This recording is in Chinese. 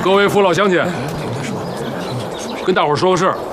各位父老乡亲，跟大伙儿说个事儿。